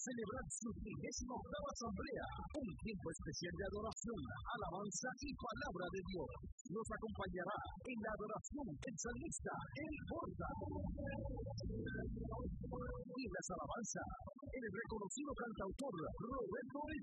celebrar su 38ª asamblea, un tiempo especial de adoración, alabanza y palabra de Dios. Nos acompañará en la adoración el salmista El Porta. Y las alabanzas, el reconocido cantautor Roberto